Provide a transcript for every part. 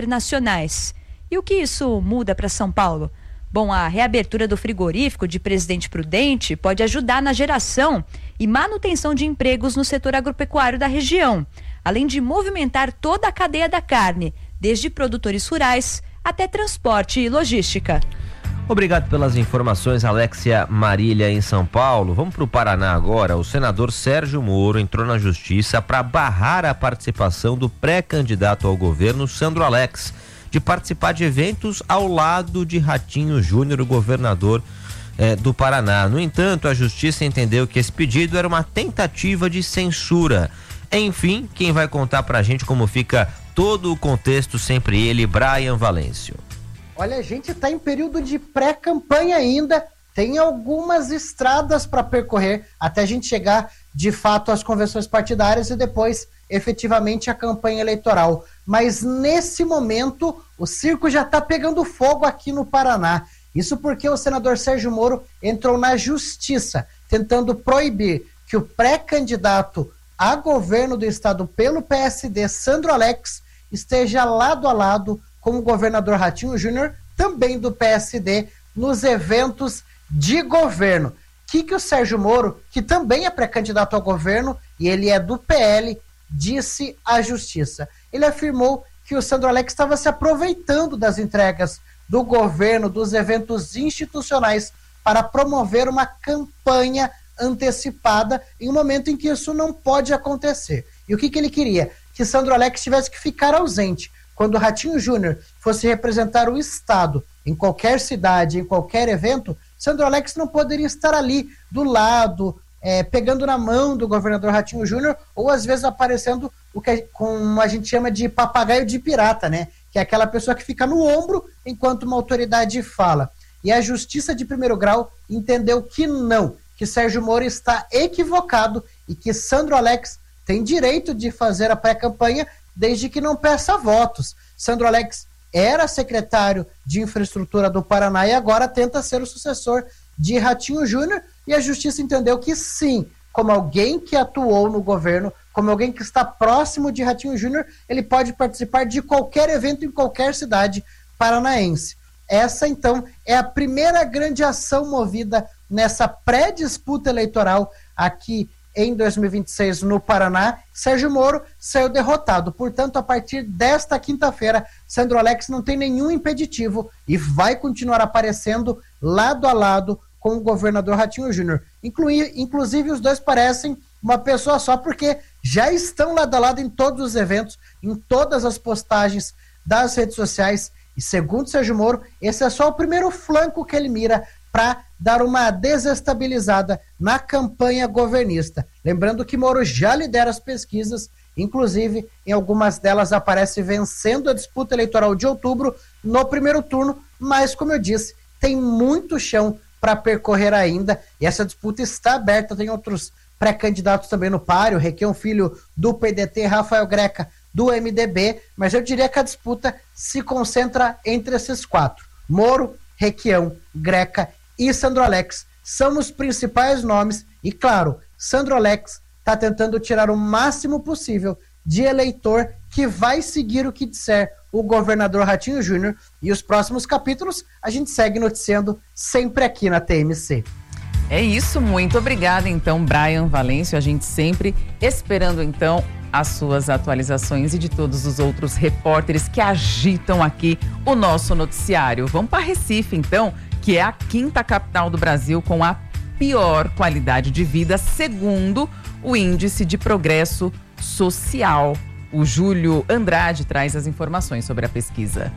nacionais. E o que isso muda para São Paulo? Bom, a reabertura do frigorífico de Presidente Prudente pode ajudar na geração e manutenção de empregos no setor agropecuário da região, além de movimentar toda a cadeia da carne, desde produtores rurais até transporte e logística. Obrigado pelas informações, Alexia Marília, em São Paulo. Vamos para o Paraná agora. O senador Sérgio Moro entrou na justiça para barrar a participação do pré-candidato ao governo, Sandro Alex, de participar de eventos ao lado de Ratinho Júnior, o governador do Paraná. No entanto, a justiça entendeu que esse pedido era uma tentativa de censura. Enfim, quem vai contar pra gente como fica todo o contexto, sempre ele, Brian Valêncio. Olha, a gente está em período de pré-campanha ainda, tem algumas estradas para percorrer até a gente chegar de fato às convenções partidárias e depois efetivamente a campanha eleitoral. Mas nesse momento o circo já está pegando fogo aqui no Paraná. Isso porque o senador Sérgio Moro entrou na justiça tentando proibir que o pré-candidato a governo do estado pelo PSD, Sandro Alex, esteja lado a lado com o governador Ratinho Júnior, também do PSD, nos eventos de governo. O que o Sérgio Moro, que também é pré-candidato ao governo, e ele é do PL, disse à justiça? Ele afirmou que o Sandro Alex estava se aproveitando das entregas do governo, dos eventos institucionais, para promover uma campanha antecipada em um momento em que isso não pode acontecer. E o que ele queria? Que Sandro Alex tivesse que ficar ausente. Quando o Ratinho Júnior fosse representar o Estado em qualquer cidade, em qualquer evento, Sandro Alex não poderia estar ali do lado, pegando na mão do governador Ratinho Júnior, ou às vezes aparecendo como a gente chama de papagaio de pirata, né? Que é aquela pessoa que fica no ombro enquanto uma autoridade fala. E a Justiça de Primeiro Grau entendeu que não, que Sérgio Moro está equivocado e que Sandro Alex tem direito de fazer a pré-campanha desde que não peça votos. Sandro Alex era secretário de Infraestrutura do Paraná e agora tenta ser o sucessor de Ratinho Júnior, e a Justiça entendeu que sim, como alguém que atuou no governo, como alguém que está próximo de Ratinho Júnior, ele pode participar de qualquer evento em qualquer cidade paranaense. Essa, então, é a primeira grande ação movida nessa pré-disputa eleitoral aqui em 2026 no Paraná. Sérgio Moro saiu derrotado. Portanto, a partir desta quinta-feira, Sandro Alex não tem nenhum impeditivo e vai continuar aparecendo lado a lado com o governador Ratinho Júnior. Inclusive, os dois parecem uma pessoa só, porque já estão lado a lado em todos os eventos, em todas as postagens das redes sociais. E segundo Sérgio Moro, esse é só o primeiro flanco que ele mira para dar uma desestabilizada na campanha governista. Lembrando que Moro já lidera as pesquisas, inclusive em algumas delas aparece vencendo a disputa eleitoral de outubro no primeiro turno, mas como eu disse, tem muito chão para percorrer ainda, e essa disputa está aberta. Tem outros pré-candidatos também no páreo, Requião Filho do PDT, Rafael Greca do MDB, mas eu diria que a disputa se concentra entre esses quatro: Moro, Requião, Greca e Sandro Alex. São os principais nomes e, claro, Sandro Alex está tentando tirar o máximo possível de eleitor que vai seguir o que disser o governador Ratinho Júnior, e os próximos capítulos a gente segue noticiando sempre aqui na TMC. É isso, muito obrigada então, Brian Valêncio, a gente sempre esperando então as suas atualizações e de todos os outros repórteres que agitam aqui o nosso noticiário. Vamos para Recife então, que é a quinta capital do Brasil com a pior qualidade de vida, segundo o Índice de Progresso Social. O Júlio Andrade traz as informações sobre a pesquisa.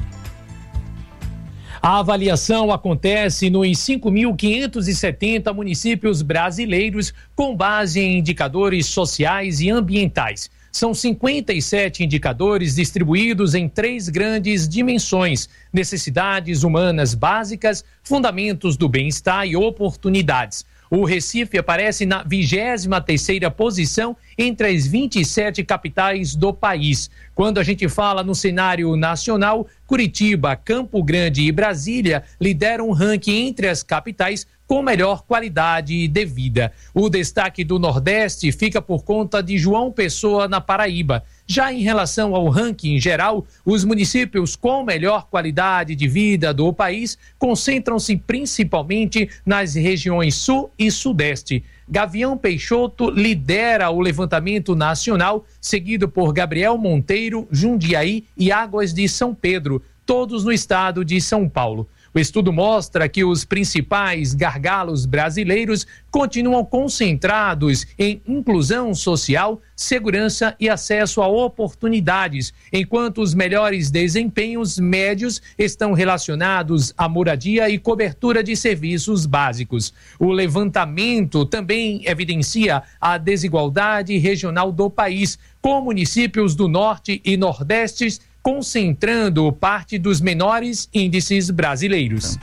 A avaliação acontece nos 5.570 municípios brasileiros com base em indicadores sociais e ambientais. São 57 indicadores distribuídos em 3 grandes dimensões: necessidades humanas básicas, fundamentos do bem-estar e oportunidades. O Recife aparece na 23ª posição entre as 27 capitais do país. Quando a gente fala no cenário nacional, Curitiba, Campo Grande e Brasília lideram o ranking entre as capitais com melhor qualidade de vida. O destaque do Nordeste fica por conta de João Pessoa, na Paraíba. Já em relação ao ranking geral, os municípios com melhor qualidade de vida do país concentram-se principalmente nas regiões Sul e Sudeste. Gavião Peixoto lidera o levantamento nacional, seguido por Gabriel Monteiro, Jundiaí e Águas de São Pedro, todos no estado de São Paulo. O estudo mostra que os principais gargalos brasileiros continuam concentrados em inclusão social, segurança e acesso a oportunidades, enquanto os melhores desempenhos médios estão relacionados à moradia e cobertura de serviços básicos. O levantamento também evidencia a desigualdade regional do país, com municípios do Norte e Nordeste concentrando parte dos menores índices brasileiros.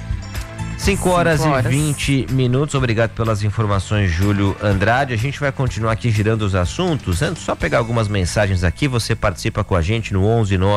5 horas e 20 minutos. Obrigado pelas informações, Júlio Andrade. A gente vai continuar aqui girando os assuntos. Antes, só pegar algumas mensagens aqui. Você participa com a gente no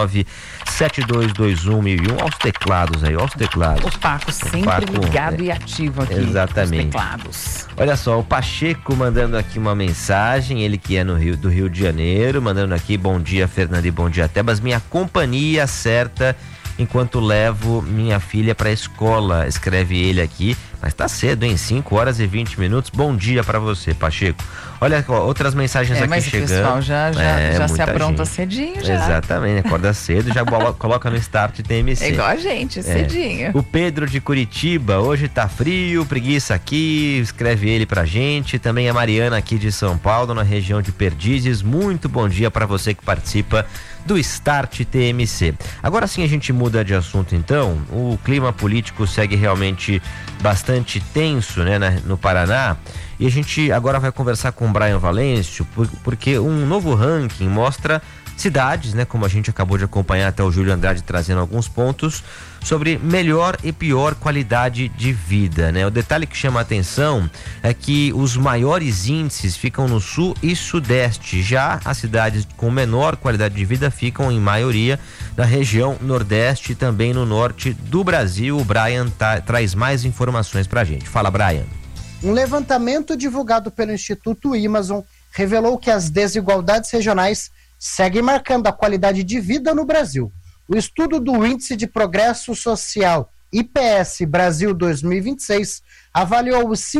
119-7221-1001. Aos teclados aí, aos teclados. O Paco sempre ligado e ativo aqui. Exatamente. Os teclados. Olha só, o Pacheco mandando aqui uma mensagem. Ele que é do Rio de Janeiro, mandando aqui: bom dia, Fernando, e bom dia, Tebas. Minha companhia certa enquanto levo minha filha para a escola, escreve ele aqui, mas tá cedo, hein? 5 horas e 20 minutos. Bom dia para você, Pacheco. Olha, outras mensagens aqui chegando. Mas o pessoal já se apronta cedinho já. Exatamente, acorda cedo, já coloca no Start TMC. É igual a gente, cedinho. O Pedro de Curitiba: hoje tá frio, preguiça aqui, escreve ele pra gente. Também a Mariana aqui de São Paulo, na região de Perdizes. Muito bom dia para você que participa do Start TMC. Agora sim a gente muda de assunto então. O clima político segue realmente bastante tenso, né, no Paraná. E a gente agora vai conversar com o Brian Valêncio, porque um novo ranking mostra cidades, né, como a gente acabou de acompanhar, até o Júlio Andrade trazendo alguns pontos sobre melhor e pior qualidade de vida, né? O detalhe que chama a atenção é que os maiores índices ficam no Sul e Sudeste, já as cidades com menor qualidade de vida ficam em maioria na região Nordeste e também no Norte do Brasil. O Brian traz mais informações pra gente. Fala, Brian. Um levantamento divulgado pelo Instituto Amazon revelou que as desigualdades regionais seguem marcando a qualidade de vida no Brasil. O estudo do Índice de Progresso Social IPS Brasil 2026 avaliou os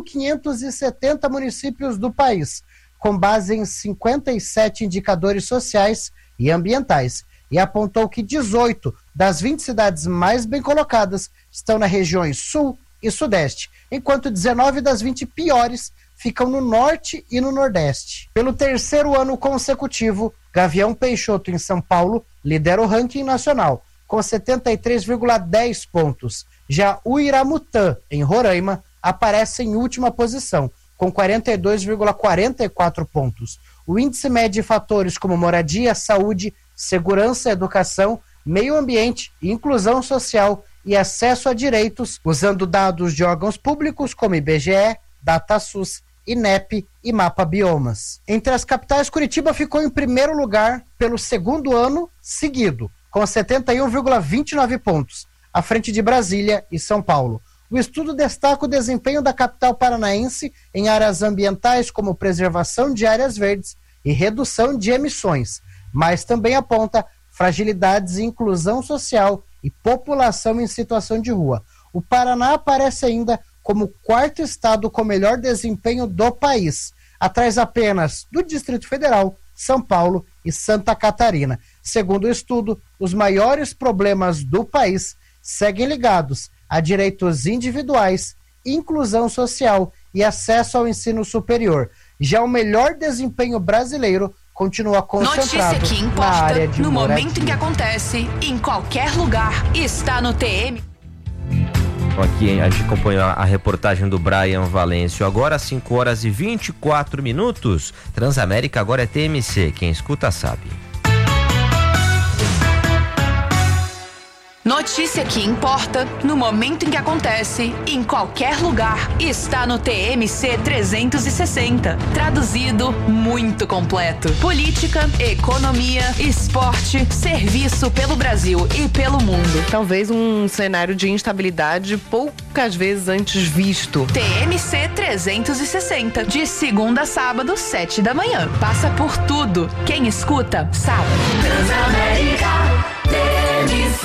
5.570 municípios do país, com base em 57 indicadores sociais e ambientais, e apontou que 18 das 20 cidades mais bem colocadas estão nas regiões Sul e Sudeste, enquanto 19 das 20 piores ficam no Norte e no Nordeste. Pelo terceiro ano consecutivo, Gavião Peixoto, em São Paulo, lidera o ranking nacional, com 73,10 pontos. Já Uiramutã, em Roraima, aparece em última posição, com 42,44 pontos. O índice mede fatores como moradia, saúde, segurança, educação, meio ambiente, inclusão social e acesso a direitos, usando dados de órgãos públicos como IBGE, DataSUS, INEP e Mapa Biomas. Entre as capitais, Curitiba ficou em primeiro lugar pelo segundo ano seguido, com 71,29 pontos, à frente de Brasília e São Paulo. O estudo destaca o desempenho da capital paranaense em áreas ambientais como preservação de áreas verdes e redução de emissões, mas também aponta fragilidades em inclusão social e população em situação de rua. O Paraná aparece ainda como o quarto estado com melhor desempenho do país, atrás apenas do Distrito Federal, São Paulo e Santa Catarina. Segundo o estudo, os maiores problemas do país seguem ligados a direitos individuais, inclusão social e acesso ao ensino superior. Já o melhor desempenho brasileiro continua concentrado notícia que importa, na área de no moradia. momento em que acontece, em qualquer lugar, está no TM. Aqui a gente acompanhou a reportagem do Brian Valêncio. Agora 5 horas e 24 minutos. Transamérica agora é TMC. Quem escuta sabe. Notícia que importa, no momento em que acontece, em qualquer lugar, está no TMC 360. Traduzido, muito completo. Política, economia, esporte, serviço pelo Brasil e pelo mundo. Talvez um cenário de instabilidade poucas vezes antes visto. TMC 360, de segunda a sábado, 7 da manhã. Passa por tudo. Quem escuta, sabe. Transamérica TMC.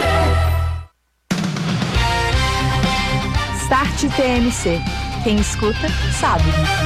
Start TMC. Quem escuta, sabe.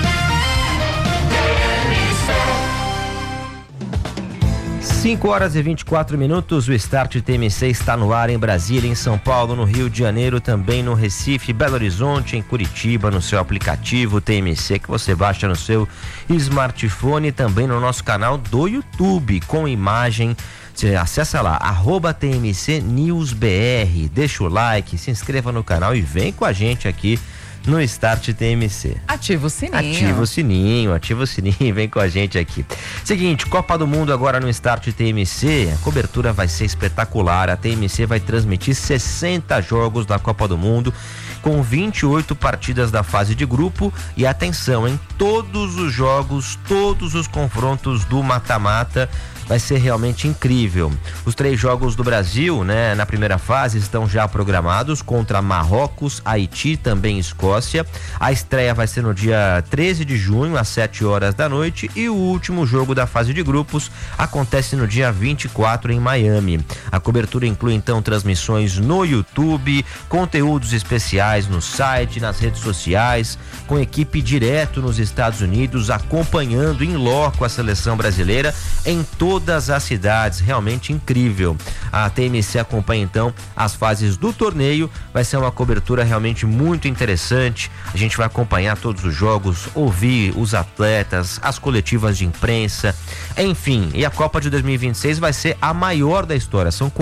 5h24, o Start TMC está no ar em Brasília, em São Paulo, no Rio de Janeiro, também no Recife, Belo Horizonte, em Curitiba, no seu aplicativo TMC que você baixa no seu smartphone e também no nosso canal do YouTube com imagem. Você acessa lá, @TMC News BR, deixa o like, se inscreva no canal e vem com a gente aqui no Start TMC. Ativa o sininho. Ativa o sininho, vem com a gente aqui. Seguinte, Copa do Mundo agora no Start TMC, a cobertura vai ser espetacular, a TMC vai transmitir 60 jogos da Copa do Mundo, com 28 partidas da fase de grupo e atenção, em todos os jogos, todos os confrontos do mata-mata, vai ser realmente incrível. Os 3 jogos do Brasil, né, na primeira fase estão já programados contra Marrocos, Haiti, também Escócia. A estreia vai ser no dia 13 de junho, às 7 horas da noite, e o último jogo da fase de grupos acontece no dia 24 em Miami. A cobertura inclui então transmissões no YouTube, conteúdos especiais no site, nas redes sociais, com equipe direto nos Estados Unidos, acompanhando em loco a seleção brasileira em todas as cidades, realmente incrível. A TMC acompanha então as fases do torneio, vai ser uma cobertura realmente muito interessante, a gente vai acompanhar todos os jogos, ouvir os atletas, as coletivas de imprensa, enfim, e a Copa de 2026 vai ser a maior da história, são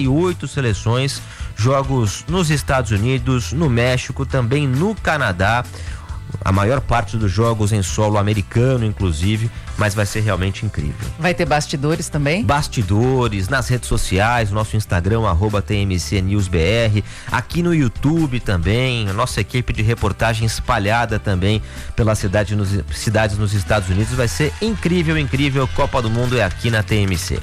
48 seleções, jogos nos Estados Unidos, no México, também no Canadá, a maior parte dos jogos em solo americano, inclusive, mas vai ser realmente incrível. Vai ter bastidores também? Bastidores, nas redes sociais, nosso Instagram, @TMC News BR, aqui no YouTube também, a nossa equipe de reportagem espalhada também pelas cidades nos Estados Unidos, vai ser incrível, Copa do Mundo é aqui na TMC.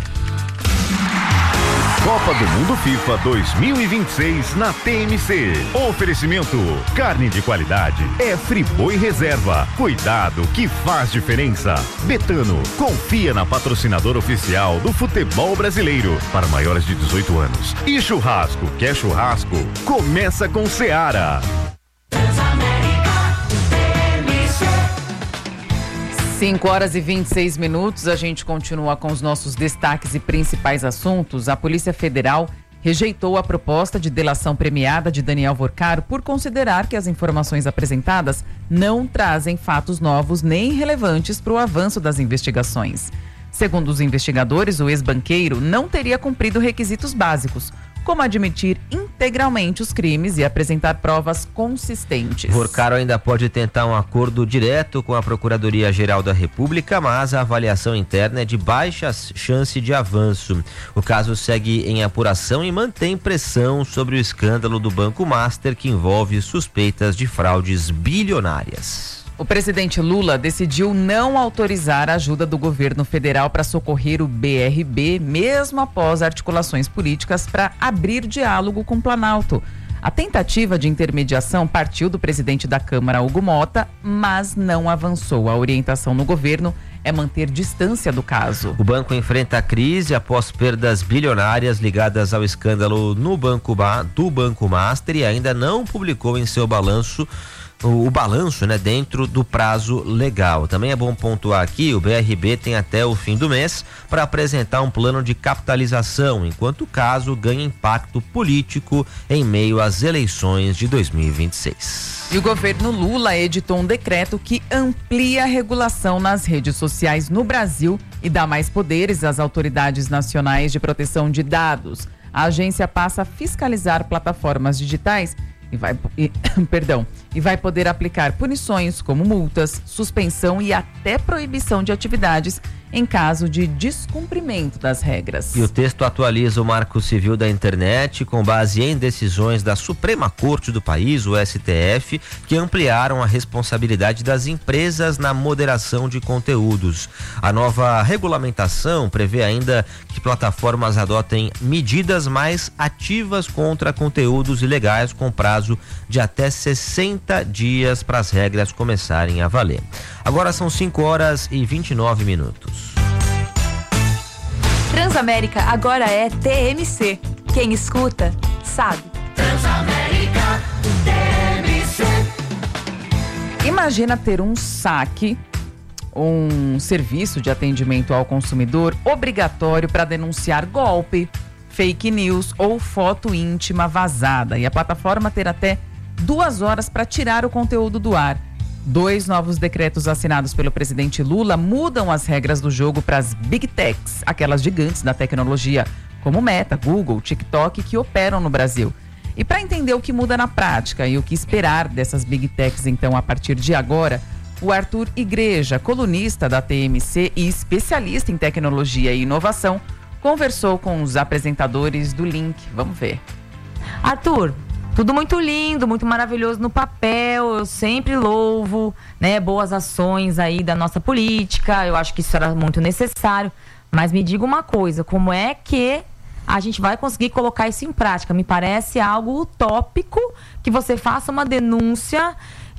Copa do Mundo FIFA 2026 na TMC. Oferecimento: carne de qualidade é Friboi Reserva. Cuidado que faz diferença. Betano, confia na patrocinadora oficial do futebol brasileiro para maiores de 18 anos. E churrasco, quer churrasco? Começa com Seara. 5h26, a gente continua com os nossos destaques e principais assuntos. A Polícia Federal rejeitou a proposta de delação premiada de Daniel Vorcaro por considerar que as informações apresentadas não trazem fatos novos nem relevantes para o avanço das investigações. Segundo os investigadores, o ex-banqueiro não teria cumprido requisitos básicos, como admitir integralmente os crimes e apresentar provas consistentes. Vorcaro ainda pode tentar um acordo direto com a Procuradoria-Geral da República, mas a avaliação interna é de baixa chance de avanço. O caso segue em apuração e mantém pressão sobre o escândalo do Banco Master, que envolve suspeitas de fraudes bilionárias. O presidente Lula decidiu não autorizar a ajuda do governo federal para socorrer o BRB, mesmo após articulações políticas para abrir diálogo com o Planalto. A tentativa de intermediação partiu do presidente da Câmara, Hugo Mota, mas não avançou. A orientação no governo é manter distância do caso. O banco enfrenta a crise após perdas bilionárias ligadas ao escândalo do Banco Master e ainda não publicou em seu balanço o balanço, né, dentro do prazo legal. Também é bom pontuar aqui, o BRB tem até o fim do mês para apresentar um plano de capitalização, enquanto o caso ganha impacto político em meio às eleições de 2026. E o governo Lula editou um decreto que amplia a regulação nas redes sociais no Brasil e dá mais poderes às autoridades nacionais de proteção de dados. A agência passa a fiscalizar plataformas digitais e vai poder aplicar punições como multas, suspensão e até proibição de atividades em caso de descumprimento das regras. E o texto atualiza o Marco Civil da Internet com base em decisões da Suprema Corte do país, o STF, que ampliaram a responsabilidade das empresas na moderação de conteúdos. A nova regulamentação prevê ainda que plataformas adotem medidas mais ativas contra conteúdos ilegais com prazo de até 60 dias para as regras começarem a valer. Agora são 5h29. Transamérica agora é TMC. Quem escuta, sabe. Transamérica TMC. Imagina ter um saque, um serviço de atendimento ao consumidor obrigatório para denunciar golpe, fake news ou foto íntima vazada. E a plataforma ter até 2 horas para tirar o conteúdo do ar. 2 novos decretos assinados pelo presidente Lula mudam as regras do jogo para as Big Techs, aquelas gigantes da tecnologia, como Meta, Google, TikTok, que operam no Brasil. E para entender o que muda na prática e o que esperar dessas Big Techs, então, a partir de agora, o Arthur Igreja, colunista da TMC e especialista em tecnologia e inovação, conversou com os apresentadores do Link. Vamos ver. Arthur, tudo muito lindo, muito maravilhoso no papel, eu sempre louvo, né, boas ações aí da nossa política, eu acho que isso era muito necessário, mas me diga uma coisa, como é que a gente vai conseguir colocar isso em prática? Me parece algo utópico que você faça uma denúncia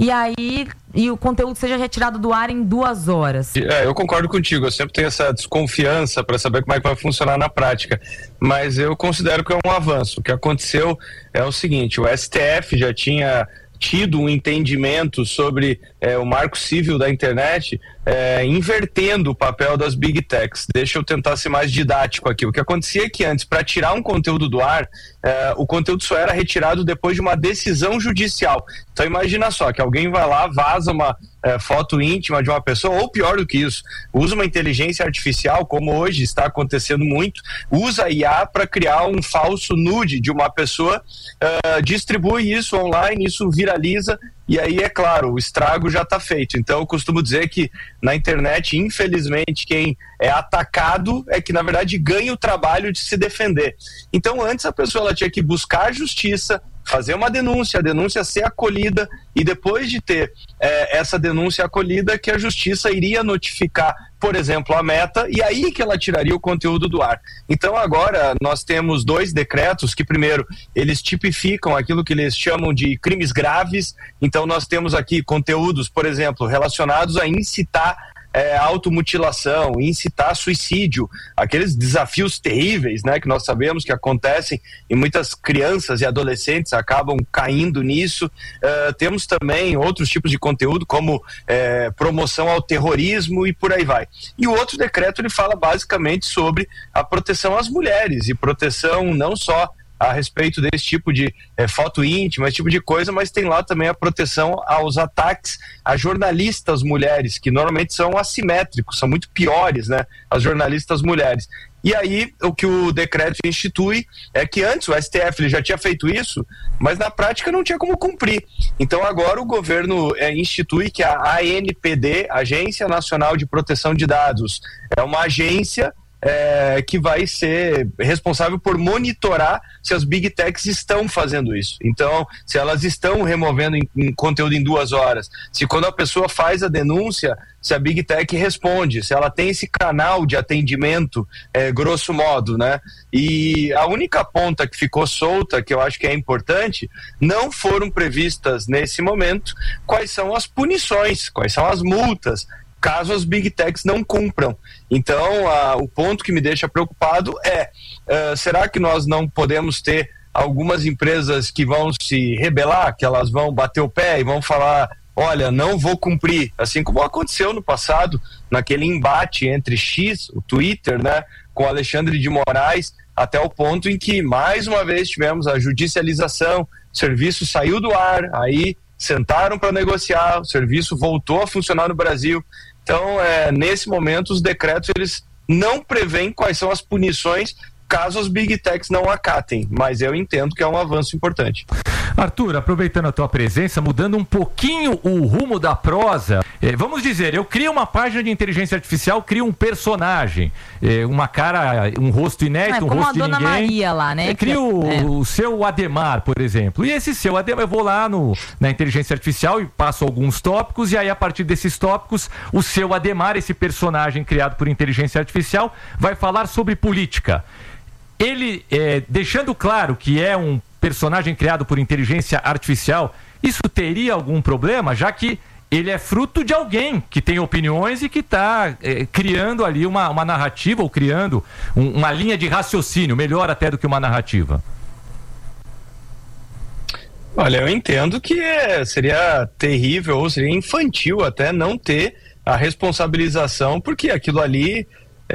e o conteúdo seja retirado do ar em 2 horas. Eu concordo contigo, eu sempre tenho essa desconfiança para saber como é que vai funcionar na prática, mas eu considero que é um avanço. O que aconteceu é o seguinte: o STF já tinha tido um entendimento sobre o marco civil da internet, invertendo o papel das Big Techs. Deixa eu tentar ser mais didático aqui. O que acontecia é que antes, para tirar um conteúdo do ar, o conteúdo só era retirado depois de uma decisão judicial. Então imagina só, que alguém vai lá, vaza uma foto íntima de uma pessoa, ou pior do que isso, usa uma inteligência artificial, como hoje está acontecendo muito, usa a IA para criar um falso nude de uma pessoa, distribui isso online, isso viraliza, e aí, é claro, o estrago já está feito. Então eu costumo dizer que na internet, infelizmente, quem é atacado é que, na verdade, ganha o trabalho de se defender. Então antes a pessoa ela tinha que buscar a justiça, fazer uma denúncia, a denúncia ser acolhida, e depois de ter essa denúncia acolhida, que a justiça iria notificar, por exemplo, a Meta, e aí que ela tiraria o conteúdo do ar. Então agora nós temos 2 decretos que, primeiro, eles tipificam aquilo que eles chamam de crimes graves. Então nós temos aqui conteúdos, por exemplo, relacionados a incitar automutilação, incitar suicídio, aqueles desafios terríveis, né, que nós sabemos que acontecem e muitas crianças e adolescentes acabam caindo nisso. Temos também outros tipos de conteúdo, como promoção ao terrorismo e por aí vai. E o outro decreto, ele fala basicamente sobre a proteção às mulheres, e proteção não só a respeito desse tipo de foto íntima, esse tipo de coisa, mas tem lá também a proteção aos ataques a jornalistas mulheres, que normalmente são assimétricos, são muito piores, né, as jornalistas mulheres. E aí, o que o decreto institui é que antes o STF ele já tinha feito isso, mas na prática não tinha como cumprir. Então agora o governo institui que a ANPD, Agência Nacional de Proteção de Dados, é uma agência que vai ser responsável por monitorar se as Big Techs estão fazendo isso. Então, se elas estão removendo em conteúdo em 2 horas, se quando a pessoa faz a denúncia, se a Big Tech responde, se ela tem esse canal de atendimento, grosso modo, né? E a única ponta que ficou solta, que eu acho que é importante, não foram previstas nesse momento quais são as punições, quais são as multas, caso as Big Techs não cumpram. Então, o ponto que me deixa preocupado será que nós não podemos ter algumas empresas que vão se rebelar, que elas vão bater o pé e vão falar: olha, não vou cumprir, assim como aconteceu no passado, naquele embate entre X, o Twitter, né, com Alexandre de Moraes, até o ponto em que, mais uma vez, tivemos a judicialização, o serviço saiu do ar, aí sentaram para negociar, o serviço voltou a funcionar no Brasil. Então, nesse momento, os decretos eles não prevêem quais são as punições caso as Big Techs não acatem, mas eu entendo que é um avanço importante. Arthur, aproveitando a tua presença, mudando um pouquinho o rumo da prosa, vamos dizer, eu crio uma página de inteligência artificial, crio um personagem, uma cara, um rosto inédito, um rosto de ninguém. Como a Dona Maria lá, né? Crio o seu Ademar, por exemplo. E esse seu Ademar, eu vou lá na inteligência artificial e passo alguns tópicos, e aí a partir desses tópicos, o seu Ademar, esse personagem criado por inteligência artificial, vai falar sobre política. Ele, deixando claro que é um personagem criado por inteligência artificial, isso teria algum problema, já que ele é fruto de alguém que tem opiniões e que está criando ali uma narrativa, ou criando uma linha de raciocínio, melhor até do que uma narrativa? Olha, eu entendo que seria terrível ou seria infantil até não ter a responsabilização, porque aquilo ali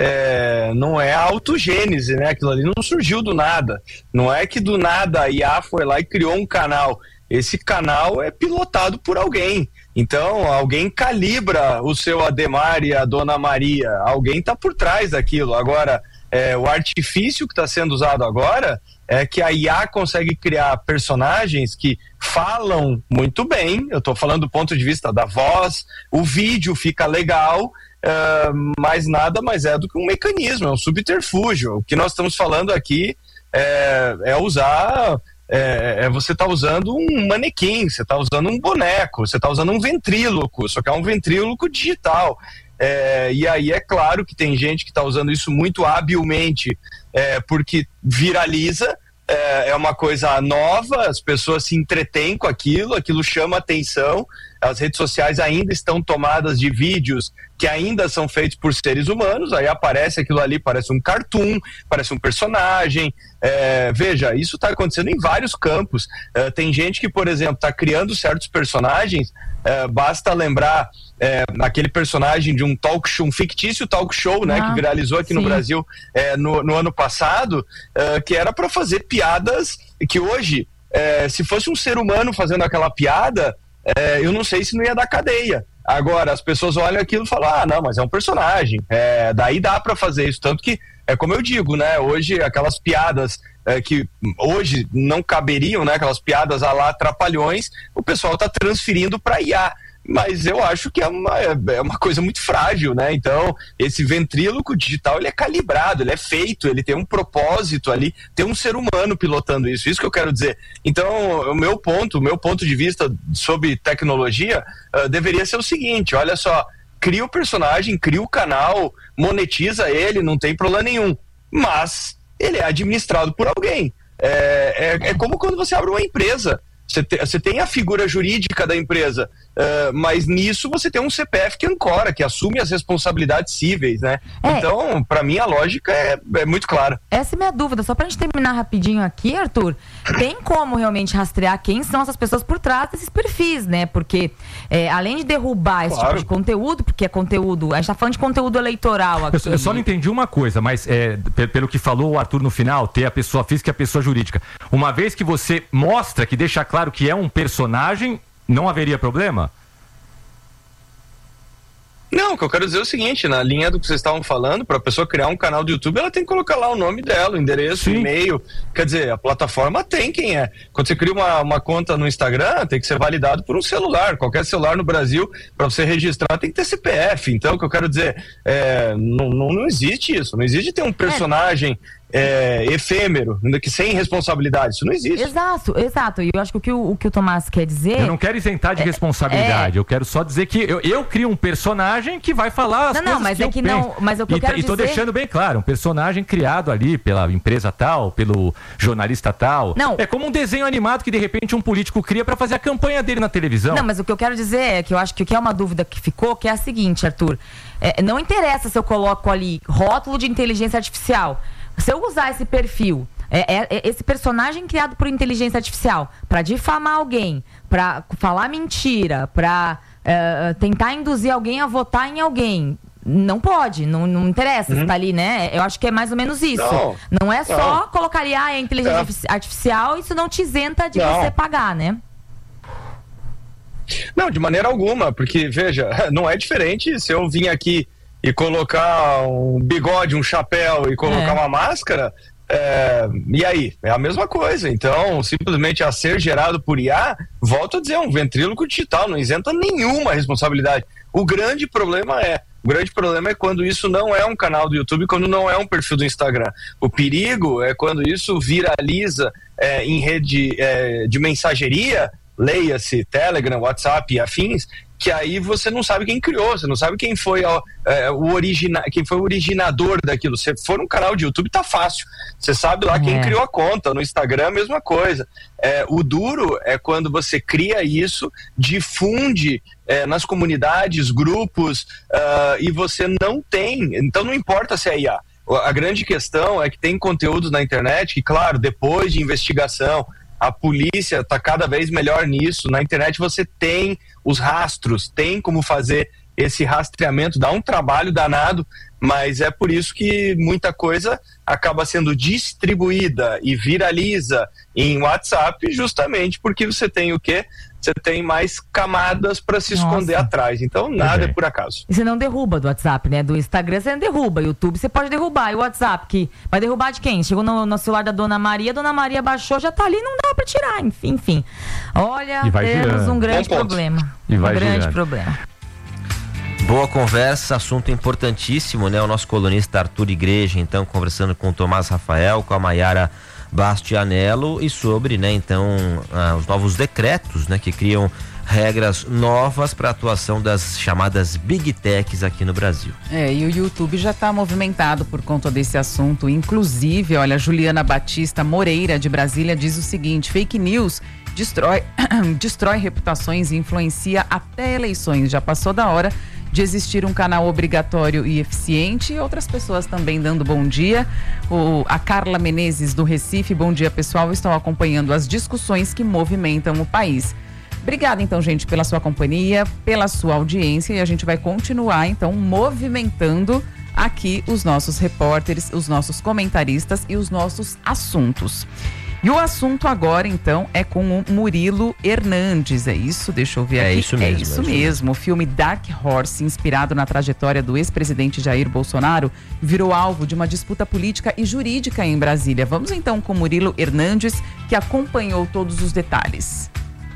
não é autogênese, né? Aquilo ali não surgiu do nada. Não é que do nada a IA foi lá e criou um canal. Esse canal é pilotado por alguém. Então, alguém calibra o seu Ademar e a Dona Maria. Alguém está por trás daquilo. Agora, o artifício que está sendo usado agora é que a IA consegue criar personagens que falam muito bem. Eu estou falando do ponto de vista da voz, o vídeo fica legal, mas nada mais é do que um mecanismo, é um subterfúgio. O que nós estamos falando aqui é usar... você está usando um manequim, você está usando um boneco, você está usando um ventríloco, só que é um ventríloco digital. E aí é claro que tem gente que está usando isso muito habilmente, porque viraliza, é uma coisa nova, as pessoas se entretêm com aquilo chama atenção, as redes sociais ainda estão tomadas de vídeos que ainda são feitos por seres humanos, aí aparece aquilo ali, parece um cartoon, parece um personagem. Veja, isso está acontecendo em vários campos. Tem gente que, por exemplo, está criando certos personagens, basta lembrar aquele personagem de um talk show, um fictício talk show, né, que viralizou aqui no Brasil no ano passado, que era para fazer piadas que hoje, se fosse um ser humano fazendo aquela piada, eu não sei se não ia dar cadeia. Agora, as pessoas olham aquilo e falam, não, mas é um personagem, daí dá para fazer isso, tanto que, como eu digo, né, hoje aquelas piadas que hoje não caberiam, né, aquelas piadas à lá Trapalhões, o pessoal está transferindo para IA. Mas eu acho que é uma coisa muito frágil, né? Então, esse ventríloco digital, ele é calibrado, ele é feito, ele tem um propósito ali, tem um ser humano pilotando isso que eu quero dizer. Então, o meu ponto de vista sobre tecnologia deveria ser o seguinte, olha só, cria o personagem, cria o canal, monetiza ele, não tem problema nenhum, mas ele é administrado por alguém. É como quando você abre uma empresa. Você tem a figura jurídica da empresa, mas nisso você tem um CPF que ancora, que assume as responsabilidades cíveis, né? Então, para mim, a lógica é muito clara. Essa é a minha dúvida. Só pra gente terminar rapidinho aqui, Arthur, tem como realmente rastrear quem são essas pessoas por trás desses perfis, né? Porque, além de derrubar esse tipo de conteúdo, porque é conteúdo... A gente tá falando de conteúdo eleitoral aqui. Eu só não entendi uma coisa, mas pelo que falou o Arthur no final, ter a pessoa física e a pessoa jurídica. Uma vez que você mostra, que deixa claro que é um personagem, não haveria problema? Não, o que eu quero dizer é o seguinte, na linha do que vocês estavam falando, para a pessoa criar um canal do YouTube, ela tem que colocar lá o nome dela, o endereço, o e-mail, quer dizer, a plataforma tem quem é. Quando você cria uma conta no Instagram, tem que ser validado por um celular, qualquer celular no Brasil, para você registrar, tem que ter CPF. Então, o que eu quero dizer, não existe isso, não existe ter um personagem efêmero, que sem responsabilidade, isso não existe. Exato, e eu acho que o que o Tomás quer dizer... Eu não quero isentar de responsabilidade, eu quero só dizer que eu crio um personagem que vai falar as coisas mas que eu penso. Mas o que eu quero dizer... E tô deixando bem claro, um personagem criado ali pela empresa tal, pelo jornalista tal. Não. É como um desenho animado que de repente um político cria para fazer a campanha dele na televisão. Não, mas o que eu quero dizer é que eu acho que o que é uma dúvida que ficou, que é a seguinte, Arthur, não interessa se eu coloco ali rótulo de inteligência artificial. Se eu usar esse perfil, esse personagem criado por inteligência artificial, para difamar alguém, para falar mentira, para tentar induzir alguém a votar em alguém, não pode, não interessa se tá ali, né? Eu acho que é mais ou menos isso. Não é só colocar ali, é inteligência artificial, isso não te isenta de você pagar, né? Não, de maneira alguma, porque, veja, não é diferente se eu vim aqui e colocar um bigode, um chapéu e colocar uma máscara, E aí? É a mesma coisa. Então, simplesmente a ser gerado por IA, volto a dizer, um ventríloco digital, não isenta nenhuma responsabilidade. O grande problema é quando isso não é um canal do YouTube, quando não é um perfil do Instagram. O perigo é quando isso viraliza em rede de mensageria, leia-se Telegram, WhatsApp e afins, que aí você não sabe quem criou, você não sabe quem foi o originador daquilo. Se for um canal de YouTube, tá fácil. Você sabe lá quem criou a conta. No Instagram, a mesma coisa. O duro é quando você cria isso, difunde nas comunidades, grupos, e você não tem. Então não importa se é IA. A grande questão é que tem conteúdos na internet que, claro, depois de investigação, a polícia está cada vez melhor nisso. Na internet você tem os rastros, tem como fazer esse rastreamento, dá um trabalho danado, mas é por isso que muita coisa acaba sendo distribuída e viraliza em WhatsApp, justamente porque você tem o quê? Você tem mais camadas para se esconder atrás. Então, nada é por acaso. E você não derruba do WhatsApp, né? Do Instagram você não derruba. YouTube você pode derrubar. E o WhatsApp, que vai derrubar de quem? Chegou no celular da Dona Maria, a Dona Maria baixou, já tá ali, não dá para tirar. Enfim. Olha, temos um grande problema. Problema. Boa conversa, assunto importantíssimo, né? O nosso colunista Arthur Igreja, então, conversando com o Tomás Rafael, com a Maiara Bastianello, e sobre, né, então, os novos decretos, né, que criam regras novas para a atuação das chamadas Big Techs aqui no Brasil. E o YouTube já está movimentado por conta desse assunto. Inclusive, olha, Juliana Batista Moreira, de Brasília, diz o seguinte: fake news destrói reputações e influencia até eleições. Já passou da hora de existir um canal obrigatório e eficiente. E outras pessoas também dando bom dia. A Carla Menezes, do Recife, bom dia, pessoal, estão acompanhando as discussões que movimentam o país. Obrigada, então, gente, pela sua companhia, pela sua audiência, e a gente vai continuar, então, movimentando aqui os nossos repórteres, os nossos comentaristas e os nossos assuntos. E o assunto agora, então, é com o Murilo Hernandes, é isso? Deixa eu ver aqui. É isso mesmo. O filme Dark Horse, inspirado na trajetória do ex-presidente Jair Bolsonaro, virou alvo de uma disputa política e jurídica em Brasília. Vamos então com o Murilo Hernandes, que acompanhou todos os detalhes.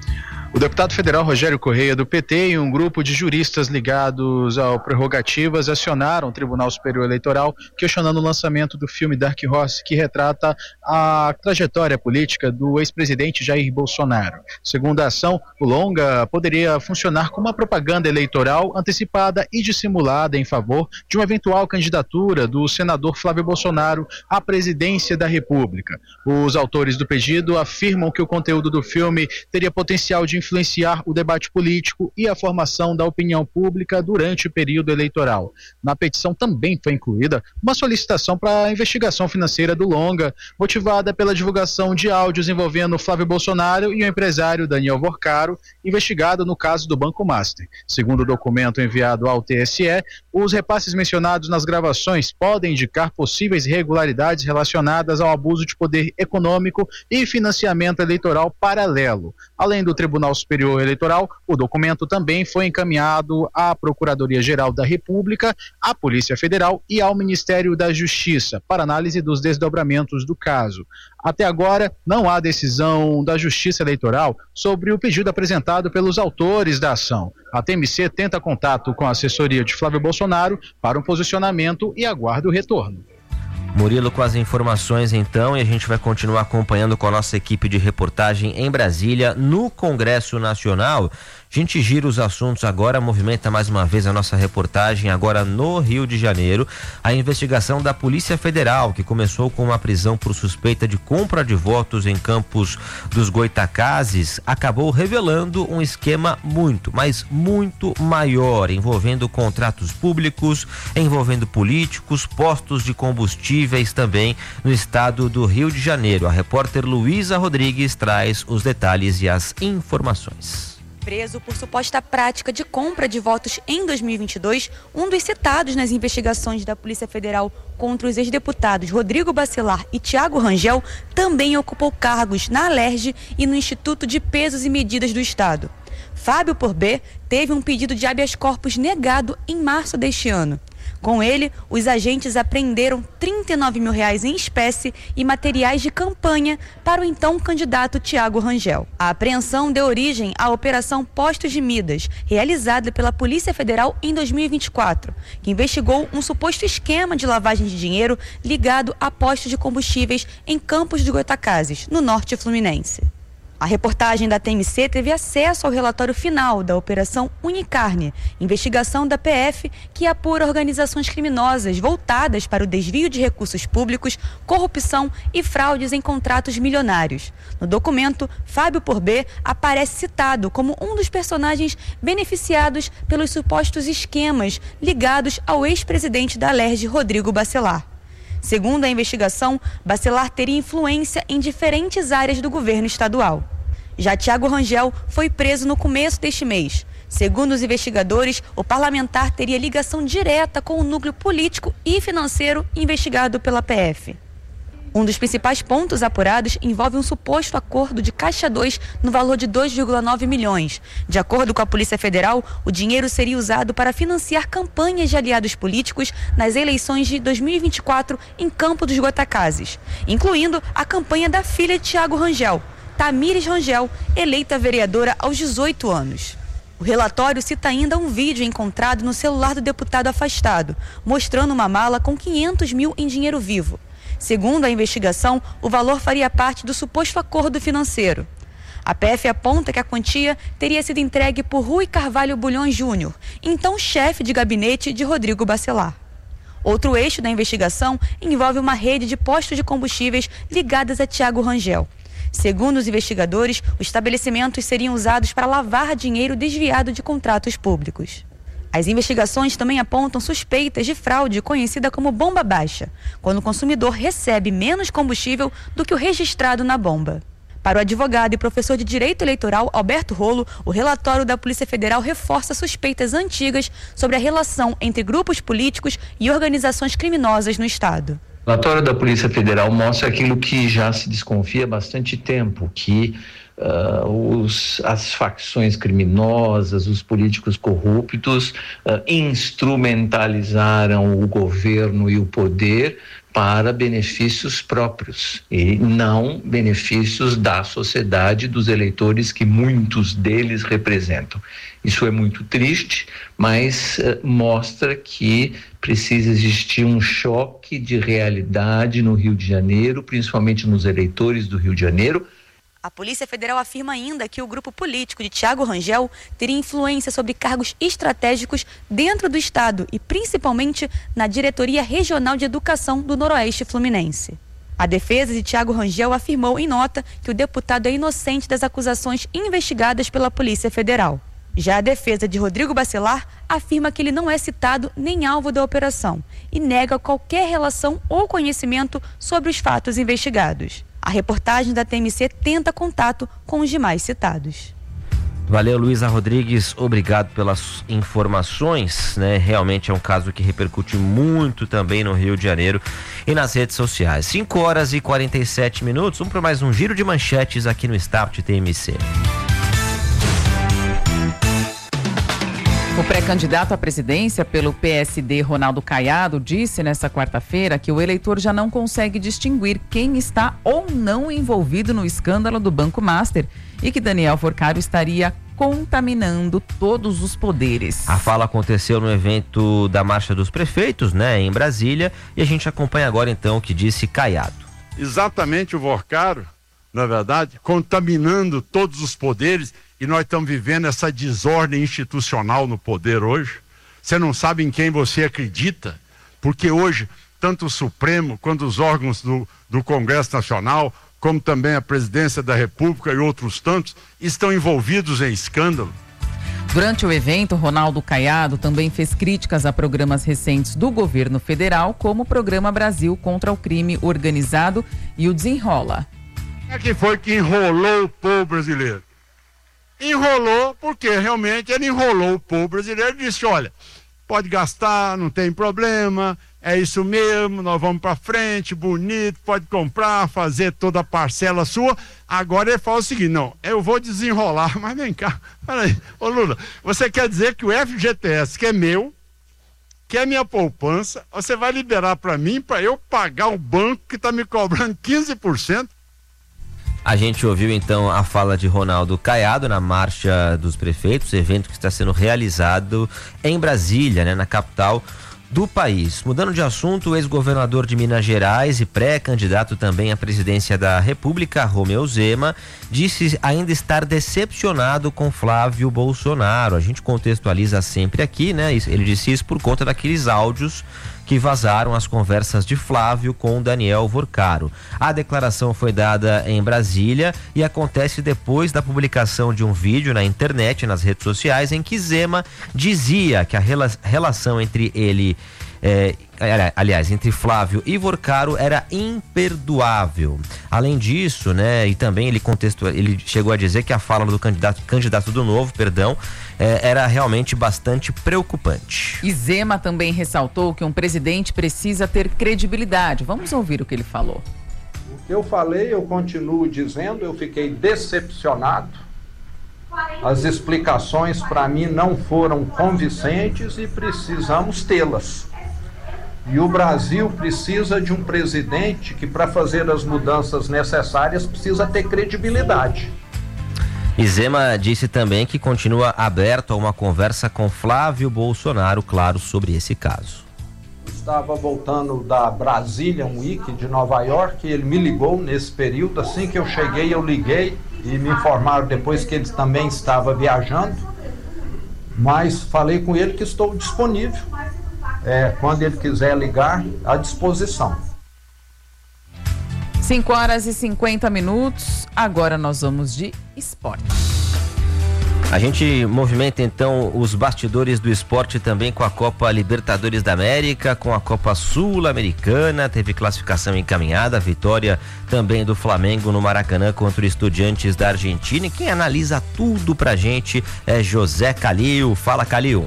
O deputado federal Rogério Correia, do PT, e um grupo de juristas ligados ao Prerrogativas acionaram o Tribunal Superior Eleitoral questionando o lançamento do filme Dark Horse, que retrata a trajetória política do ex-presidente Jair Bolsonaro. Segundo a ação, o longa poderia funcionar como uma propaganda eleitoral antecipada e dissimulada em favor de uma eventual candidatura do senador Flávio Bolsonaro à presidência da República. Os autores do pedido afirmam que o conteúdo do filme teria potencial de influenciar o debate político e a formação da opinião pública durante o período eleitoral. Na petição também foi incluída uma solicitação para a investigação financeira do longa, motivada pela divulgação de áudios envolvendo Flávio Bolsonaro e o empresário Daniel Vorcaro, investigado no caso do Banco Master. Segundo o documento enviado ao TSE, os repasses mencionados nas gravações podem indicar possíveis irregularidades relacionadas ao abuso de poder econômico e financiamento eleitoral paralelo. Além do Tribunal Superior Eleitoral, o documento também foi encaminhado à Procuradoria-Geral da República, à Polícia Federal e ao Ministério da Justiça para análise dos desdobramentos do caso. Até agora, não há decisão da Justiça Eleitoral sobre o pedido apresentado pelos autores da ação. A TMC tenta contato com a assessoria de Flávio Bolsonaro para um posicionamento e aguarda o retorno. Murilo com as informações então, e a gente vai continuar acompanhando com a nossa equipe de reportagem em Brasília, no Congresso Nacional. A gente gira os assuntos agora, movimenta mais uma vez a nossa reportagem agora no Rio de Janeiro. A investigação da Polícia Federal, que começou com uma prisão por suspeita de compra de votos em Campos dos Goitacazes, acabou revelando um esquema muito maior, envolvendo contratos públicos, envolvendo políticos, postos de combustíveis também no estado do Rio de Janeiro. A repórter Luísa Rodrigues traz os detalhes e as informações. Preso por suposta prática de compra de votos em 2022, um dos citados nas investigações da Polícia Federal contra os ex-deputados Rodrigo Bacelar e Tiago Rangel também ocupou cargos na Alerj e no Instituto de Pesos e Medidas do Estado. Fábio Porbet teve um pedido de habeas corpus negado em março deste ano. Com ele, os agentes apreenderam R$39 mil em espécie e materiais de campanha para o então candidato Tiago Rangel. A apreensão deu origem à Operação Postos de Midas, realizada pela Polícia Federal em 2024, que investigou um suposto esquema de lavagem de dinheiro ligado a postos de combustíveis em Campos dos Goytacazes, no norte fluminense. A reportagem da TMC teve acesso ao relatório final da Operação Unicarne, investigação da PF que apura organizações criminosas voltadas para o desvio de recursos públicos, corrupção e fraudes em contratos milionários. No documento, Fábio Porbet aparece citado como um dos personagens beneficiados pelos supostos esquemas ligados ao ex-presidente da Alerj, Rodrigo Bacelar. Segundo a investigação, Bacelar teria influência em diferentes áreas do governo estadual. Já Tiago Rangel foi preso no começo deste mês. Segundo os investigadores, o parlamentar teria ligação direta com o núcleo político e financeiro investigado pela PF. Um dos principais pontos apurados envolve um suposto acordo de Caixa 2 no valor de 2,9 milhões. De acordo com a Polícia Federal, o dinheiro seria usado para financiar campanhas de aliados políticos nas eleições de 2024 em Campos dos Goytacazes, incluindo a campanha da filha de Tiago Rangel, Tamires Rangel, eleita vereadora aos 18 anos. O relatório cita ainda um vídeo encontrado no celular do deputado afastado, mostrando uma mala com 500 mil em dinheiro vivo. Segundo a investigação, o valor faria parte do suposto acordo financeiro. A PF aponta que a quantia teria sido entregue por Rui Carvalho Bulhões Júnior, então chefe de gabinete de Rodrigo Bacelar. Outro eixo da investigação envolve uma rede de postos de combustíveis ligadas a Tiago Rangel. Segundo os investigadores, os estabelecimentos seriam usados para lavar dinheiro desviado de contratos públicos. As investigações também apontam suspeitas de fraude conhecida como bomba baixa, quando o consumidor recebe menos combustível do que o registrado na bomba. Para o advogado e professor de Direito Eleitoral Alberto Rolo, o relatório da Polícia Federal reforça suspeitas antigas sobre a relação entre grupos políticos e organizações criminosas no Estado. O relatório da Polícia Federal mostra aquilo que já se desconfia há bastante tempo, que as facções criminosas, os políticos corruptos instrumentalizaram o governo e o poder para benefícios próprios e não benefícios da sociedade, dos eleitores que muitos deles representam. Isso é muito triste, mas mostra que precisa existir um choque de realidade no Rio de Janeiro, principalmente nos eleitores do Rio de Janeiro. A Polícia Federal afirma ainda que o grupo político de Tiago Rangel teria influência sobre cargos estratégicos dentro do Estado e principalmente na Diretoria Regional de Educação do Noroeste Fluminense. A defesa de Tiago Rangel afirmou em nota que o deputado é inocente das acusações investigadas pela Polícia Federal. Já a defesa de Rodrigo Bacelar afirma que ele não é citado nem alvo da operação e nega qualquer relação ou conhecimento sobre os fatos investigados. A reportagem da TMC tenta contato com os demais citados. Valeu, Luísa Rodrigues, obrigado pelas informações, né? Realmente é um caso que repercute muito também no Rio de Janeiro e nas redes sociais. 5h47, vamos para mais um giro de manchetes aqui no Start TMC. O pré-candidato à presidência pelo PSD, Ronaldo Caiado, disse nesta quarta-feira que o eleitor já não consegue distinguir quem está ou não envolvido no escândalo do Banco Master e que Daniel Forcaro estaria contaminando todos os poderes. A fala aconteceu no evento da Marcha dos Prefeitos, né, em Brasília, e a gente acompanha agora então o que disse Caiado. Exatamente o Forcaro, na verdade, contaminando todos os poderes. E nós estamos vivendo essa desordem institucional no poder hoje. Você não sabe em quem você acredita, porque hoje, tanto o Supremo quanto os órgãos do Congresso Nacional, como também a Presidência da República e outros tantos, estão envolvidos em escândalo. Durante o evento, Ronaldo Caiado também fez críticas a programas recentes do governo federal, como o Programa Brasil contra o Crime Organizado e o Desenrola. Quem foi que enrolou o povo brasileiro? Enrolou porque realmente ele enrolou o povo brasileiro e disse, olha, pode gastar, não tem problema, é isso mesmo, nós vamos para frente, bonito, pode comprar, fazer toda a parcela sua. Agora ele fala o seguinte, não, eu vou desenrolar, mas vem cá, peraí, ô Lula, você quer dizer que o FGTS, que é meu, quer minha poupança, você vai liberar para mim, para eu pagar o banco que está me cobrando 15%? A gente ouviu então a fala de Ronaldo Caiado na Marcha dos Prefeitos, evento que está sendo realizado em Brasília, né, na capital do país. Mudando de assunto, o ex-governador de Minas Gerais e pré-candidato também à presidência da República, Romeu Zema, disse ainda estar decepcionado com Flávio Bolsonaro. A gente contextualiza sempre aqui, né? Ele disse isso por conta daqueles áudios que vazaram as conversas de Flávio com Daniel Vorcaro. A declaração foi dada em Brasília e acontece depois da publicação de um vídeo na internet, nas redes sociais, em que Zema dizia que a relação entre ele, entre Flávio e Vorcaro era imperdoável. Além disso, né, e também ele chegou a dizer que a fala do candidato do Novo, era realmente bastante preocupante. E Zema também ressaltou que um presidente precisa ter credibilidade. Vamos ouvir o que ele falou. O que eu falei, eu continuo dizendo, eu fiquei decepcionado. As explicações para mim não foram convincentes e precisamos tê-las. E o Brasil precisa de um presidente que, para fazer as mudanças necessárias, precisa ter credibilidade. E Zema disse também que continua aberto a uma conversa com Flávio Bolsonaro, claro, sobre esse caso. Estava voltando da Brasília Week de Nova York e ele me ligou nesse período. Assim que eu cheguei, eu liguei e me informaram depois que ele também estava viajando. Mas falei com ele que estou disponível. Quando ele quiser ligar, à disposição. 5h50. Agora nós vamos de esporte. A gente movimenta então os bastidores do esporte também com a Copa Libertadores da América, com a Copa Sul-Americana. Teve classificação encaminhada, vitória também do Flamengo no Maracanã contra o Estudiantes da Argentina. E quem analisa tudo pra gente é José Calil. Fala, Calil.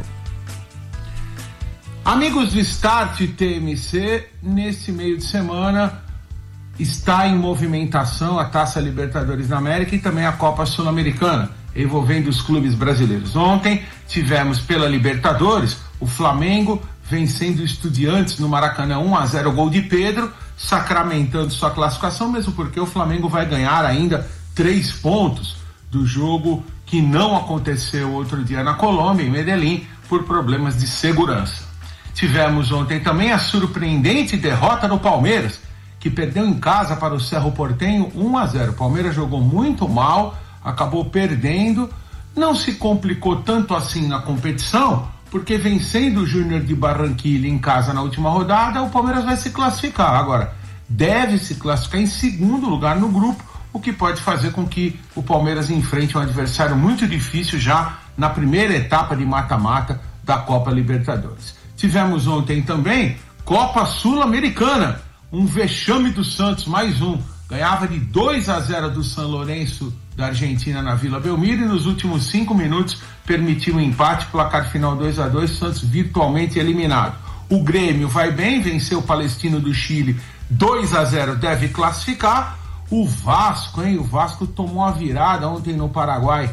Amigos do Start TMC, nesse meio de semana está em movimentação a Taça Libertadores da América e também a Copa Sul-Americana, envolvendo os clubes brasileiros. Ontem tivemos pela Libertadores o Flamengo vencendo o Estudiantes no Maracanã 1-0, gol de Pedro, sacramentando sua classificação, mesmo porque o Flamengo vai ganhar ainda 3 pontos do jogo que não aconteceu outro dia na Colômbia, em Medellín, por problemas de segurança. Tivemos ontem também a surpreendente derrota do Palmeiras, que perdeu em casa para o Cerro Porteño 1-0. O Palmeiras jogou muito mal, acabou perdendo, não se complicou tanto assim na competição, porque vencendo o Júnior de Barranquilla em casa na última rodada, o Palmeiras vai se classificar. Agora, deve se classificar em segundo lugar no grupo, o que pode fazer com que o Palmeiras enfrente um adversário muito difícil já na primeira etapa de mata-mata da Copa Libertadores. Tivemos ontem também Copa Sul-Americana, um vexame do Santos, mais um. Ganhava de 2-0 do San Lorenzo da Argentina na Vila Belmiro e nos últimos 5 minutos permitiu um empate, placar final 2-2, Santos virtualmente eliminado. O Grêmio vai bem, venceu o Palestino do Chile 2-0, deve classificar. O Vasco, o Vasco tomou a virada ontem no Paraguai,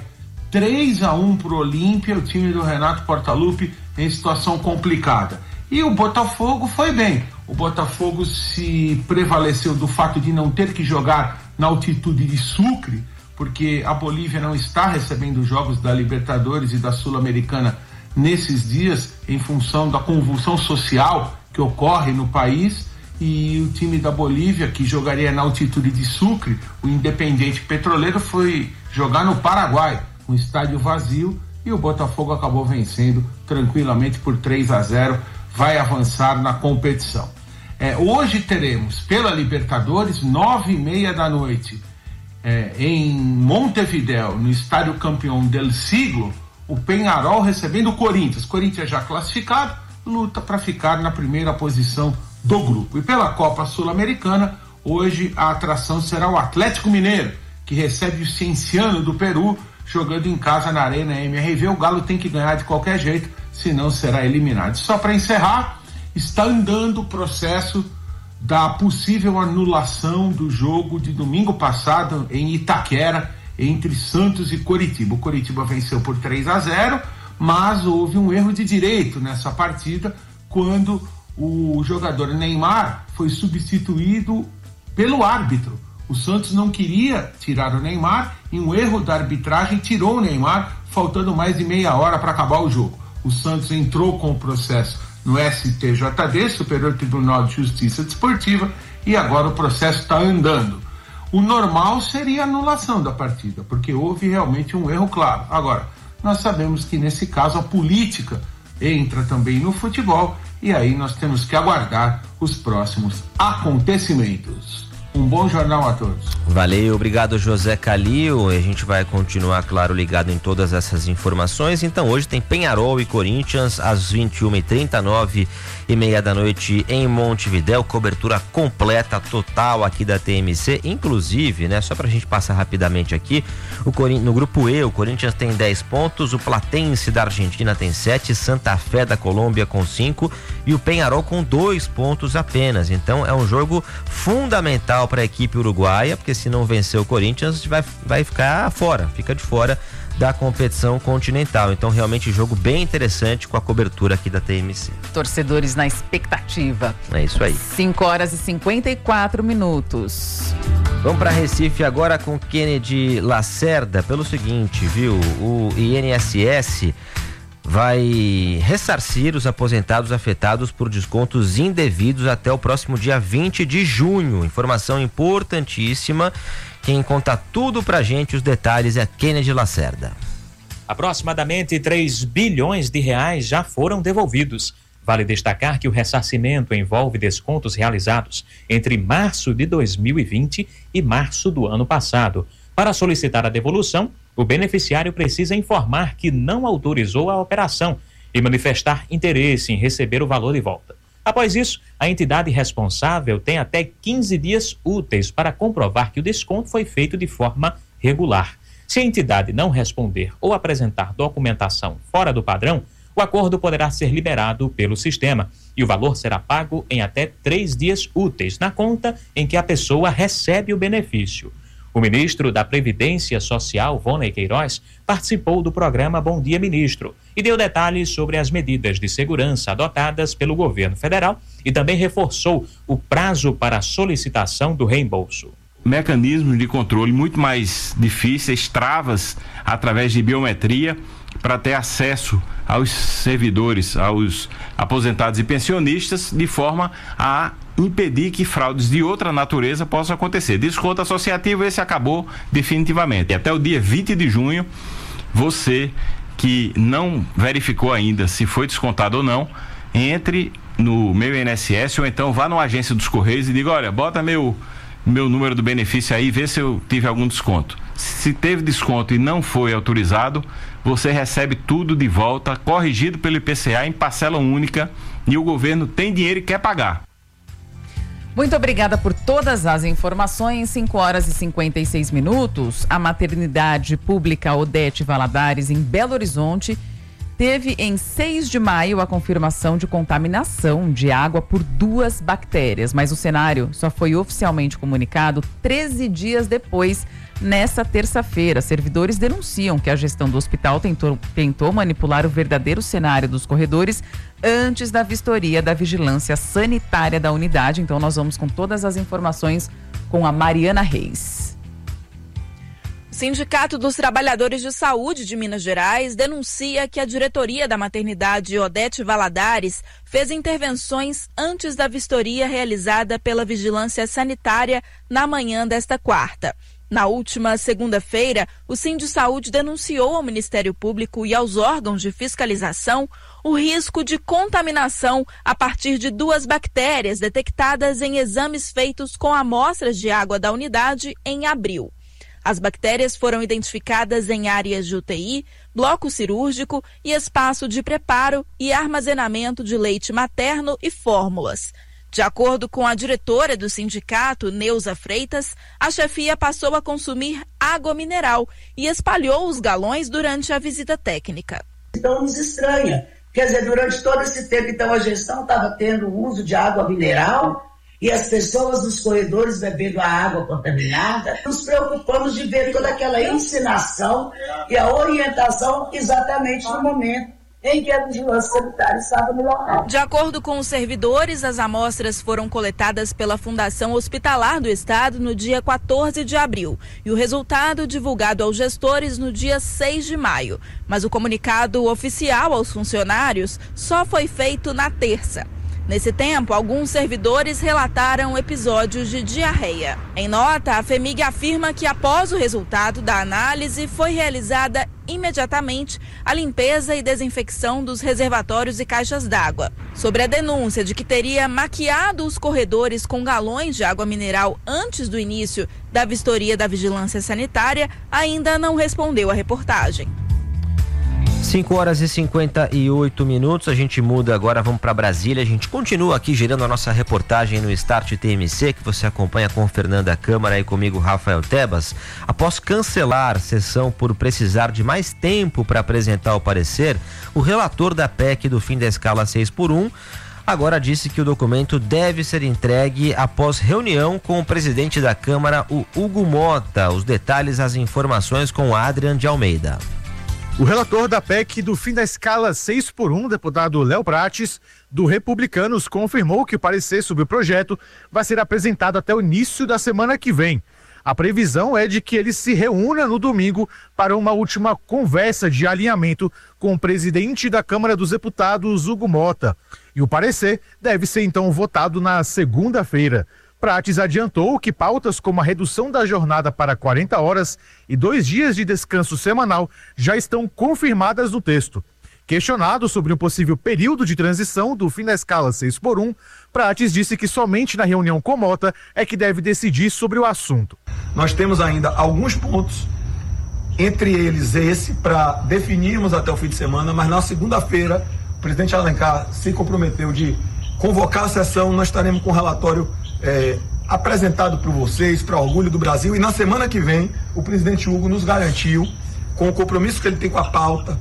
3-1 pro Olímpia, o time do Renato Portaluppi em situação complicada. E o Botafogo foi bem. O Botafogo se prevaleceu do fato de não ter que jogar na altitude de Sucre, porque a Bolívia não está recebendo jogos da Libertadores e da Sul-Americana nesses dias, em função da convulsão social que ocorre no país. E o time da Bolívia, que jogaria na altitude de Sucre, o Independiente Petroleiro, foi jogar no Paraguai, um estádio vazio, e o Botafogo acabou vencendo tranquilamente por 3-0, vai avançar na competição. Hoje teremos pela Libertadores 9:30 da noite, em Montevidéu, no Estádio Campeão del Siglo, o Peñarol recebendo o Corinthians. Corinthians já classificado, luta para ficar na primeira posição do grupo. E pela Copa Sul-Americana, hoje a atração será o Atlético Mineiro, que recebe o Cienciano do Peru, jogando em casa na Arena MRV. O Galo tem que ganhar de qualquer jeito, senão será eliminado. Só para encerrar, está andando o processo da possível anulação do jogo de domingo passado em Itaquera, entre Santos e Coritiba. O Coritiba venceu por 3-0, mas houve um erro de direito nessa partida, quando o jogador Neymar foi substituído pelo árbitro. O Santos não queria tirar o Neymar e um erro da arbitragem tirou o Neymar, faltando mais de meia hora para acabar o jogo. O Santos entrou com o processo no STJD, Superior Tribunal de Justiça Desportiva, e agora o processo está andando. O normal seria a anulação da partida, porque houve realmente um erro claro. Agora, nós sabemos que nesse caso a política entra também no futebol e aí nós temos que aguardar os próximos acontecimentos. Um bom jornal a todos. Valeu, obrigado José Calil. A gente vai continuar, claro, ligado em todas essas informações. Então hoje tem Penharol e Corinthians às 21h30, 9h30 da noite em Montevidéu. Cobertura completa, total aqui da TMC. Inclusive, né, só pra gente passar rapidamente aqui, no grupo E, o Corinthians tem 10 pontos, o Platense da Argentina tem 7, Santa Fé da Colômbia com 5 e o Penharol com 2 pontos apenas. Então é um jogo fundamental para a equipe uruguaia, porque se não vencer o Corinthians vai ficar fora, fica de fora da competição continental. Então realmente jogo bem interessante com a cobertura aqui da TMC. Torcedores na expectativa. É isso aí. 5h54. Vamos para Recife agora com Kennedy Lacerda, pelo seguinte, viu? O INSS vai ressarcir os aposentados afetados por descontos indevidos até o próximo dia 20 de junho. Informação importantíssima. Quem conta tudo pra gente, os detalhes, é Kennedy Lacerda. Aproximadamente 3 bilhões de reais já foram devolvidos. Vale destacar que o ressarcimento envolve descontos realizados entre março de 2020 e março do ano passado. Para solicitar a devolução, o beneficiário precisa informar que não autorizou a operação e manifestar interesse em receber o valor de volta. Após isso, a entidade responsável tem até 15 dias úteis para comprovar que o desconto foi feito de forma regular. Se a entidade não responder ou apresentar documentação fora do padrão, o acordo poderá ser liberado pelo sistema e o valor será pago em até 3 dias úteis na conta em que a pessoa recebe o benefício. O ministro da Previdência Social, Vonley Queiroz, participou do programa Bom Dia Ministro e deu detalhes sobre as medidas de segurança adotadas pelo governo federal e também reforçou o prazo para a solicitação do reembolso. Mecanismos de controle muito mais difíceis, travas através de biometria para ter acesso aos servidores, aos aposentados e pensionistas, de forma a impedir que fraudes de outra natureza possam acontecer. Desconto associativo, esse acabou definitivamente. E até o dia 20 de junho, você que não verificou ainda se foi descontado ou não, entre no meu INSS ou então vá numa agência dos Correios e diga, olha, bota meu número do benefício aí, vê se eu tive algum desconto. Se teve desconto e não foi autorizado, você recebe tudo de volta, corrigido pelo IPCA em parcela única, e o governo tem dinheiro e quer pagar. Muito obrigada por todas as informações. 5h56. A maternidade pública Odete Valadares, em Belo Horizonte, teve em 6 de maio a confirmação de contaminação de água por 2 bactérias, mas o cenário só foi oficialmente comunicado 13 dias depois, nessa terça-feira. Servidores denunciam que a gestão do hospital tentou manipular o verdadeiro cenário dos corredores antes da vistoria da vigilância sanitária da unidade. Então nós vamos com todas as informações com a Mariana Reis. O Sindicato dos Trabalhadores de Saúde de Minas Gerais denuncia que a diretoria da maternidade Odete Valadares fez intervenções antes da vistoria realizada pela vigilância sanitária na manhã desta quarta. Na última segunda-feira, o Sindisaúde denunciou ao Ministério Público e aos órgãos de fiscalização o risco de contaminação a partir de 2 bactérias detectadas em exames feitos com amostras de água da unidade em abril. As bactérias foram identificadas em áreas de UTI, bloco cirúrgico e espaço de preparo e armazenamento de leite materno e fórmulas. De acordo com a diretora do sindicato, Neuza Freitas, a chefia passou a consumir água mineral e espalhou os galões durante a visita técnica. Então nos estranha. Quer dizer, durante todo esse tempo, então, a gestão estava tendo o uso de água mineral e as pessoas nos corredores bebendo a água contaminada. Nos preocupamos de ver toda aquela ensinação e a orientação exatamente no momento em que a vigilância sanitária estava no local. De acordo com os servidores, as amostras foram coletadas pela Fundação Hospitalar do Estado no dia 14 de abril e o resultado divulgado aos gestores no dia 6 de maio. Mas o comunicado oficial aos funcionários só foi feito na terça. Nesse tempo, alguns servidores relataram episódios de diarreia. Em nota, a FHEMIG afirma que após o resultado da análise foi realizada imediatamente a limpeza e desinfecção dos reservatórios e caixas d'água. Sobre a denúncia de que teria maquiado os corredores com galões de água mineral antes do início da vistoria da Vigilância Sanitária, ainda não respondeu a reportagem. 5h58, a gente muda agora, vamos para Brasília. A gente continua aqui gerando a nossa reportagem no Start TMC, que você acompanha com Fernanda Câmara e comigo, Rafael Tebas. Após cancelar sessão por precisar de mais tempo para apresentar o parecer, o relator da PEC do fim da escala 6x1 agora disse que o documento deve ser entregue após reunião com o presidente da Câmara, o Hugo Mota. Os detalhes, as informações com Adrian de Almeida. O relator da PEC do fim da escala 6x1, deputado Léo Prates, do Republicanos, confirmou que o parecer sobre o projeto vai ser apresentado até o início da semana que vem. A previsão é de que ele se reúna no domingo para uma última conversa de alinhamento com o presidente da Câmara dos Deputados, Hugo Mota. E o parecer deve ser então votado na segunda-feira. Prates adiantou que pautas como a redução da jornada para 40 horas e 2 dias de descanso semanal já estão confirmadas no texto. Questionado sobre um possível período de transição do fim da escala 6x1, Prates disse que somente na reunião com Mota é que deve decidir sobre o assunto. Nós temos ainda alguns pontos, entre eles esse, para definirmos até o fim de semana, mas na segunda-feira o presidente Alencar se comprometeu de convocar a sessão, nós estaremos com o relatório apresentado por vocês, para orgulho do Brasil, e na semana que vem o presidente Hugo nos garantiu, com o compromisso que ele tem com a pauta,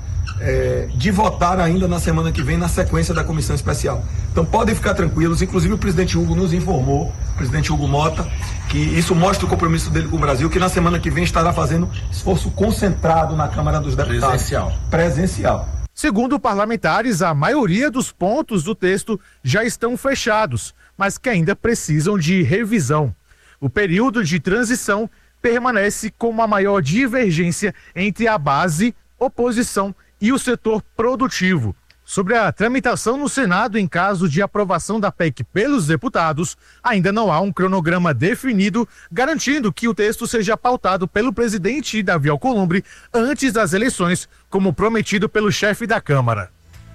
de votar ainda na semana que vem na sequência da comissão especial. Então podem ficar tranquilos, inclusive o presidente Hugo nos informou, o presidente Hugo Mota, que isso mostra o compromisso dele com o Brasil, que na semana que vem estará fazendo esforço concentrado na Câmara dos Deputados. Presencial. Segundo parlamentares, a maioria dos pontos do texto já estão fechados, mas que ainda precisam de revisão. O período de transição permanece como a maior divergência entre a base, oposição e o setor produtivo. Sobre a tramitação no Senado em caso de aprovação da PEC pelos deputados, ainda não há um cronograma definido, garantindo que o texto seja pautado pelo presidente Davi Alcolumbre antes das eleições, como prometido pelo chefe da Câmara.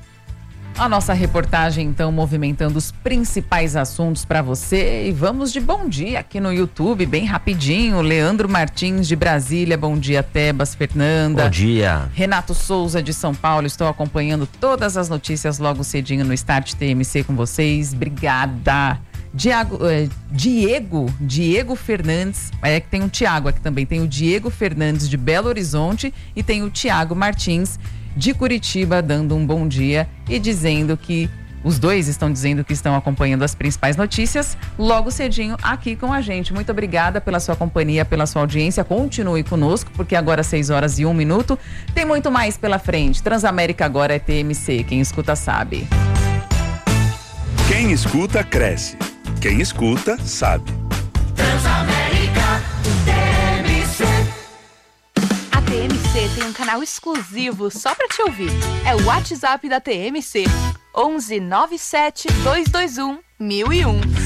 A nossa reportagem, então, movimentando os principais assuntos para você. E vamos de bom dia aqui no YouTube, bem rapidinho. Leandro Martins, de Brasília. Bom dia, Tebas, Fernanda. Bom dia. Renato Souza, de São Paulo. Estou acompanhando todas as notícias logo cedinho no Start TMC com vocês. Obrigada. Diego Fernandes, é que tem um Tiago aqui também. Tem o Diego Fernandes, de Belo Horizonte, e tem o Tiago Martins, de Curitiba, dando um bom dia e dizendo que os dois estão dizendo que estão acompanhando as principais notícias logo cedinho aqui com a gente. Muito obrigada pela sua companhia, pela sua audiência. Continue conosco, porque agora 6h01 tem muito mais pela frente. Transamérica agora é TMC, quem escuta sabe. Quem escuta cresce, quem escuta sabe. Transamérica TMC. A TMC tem um canal exclusivo só pra te ouvir. É o WhatsApp da TMC. 11 97 221 1001.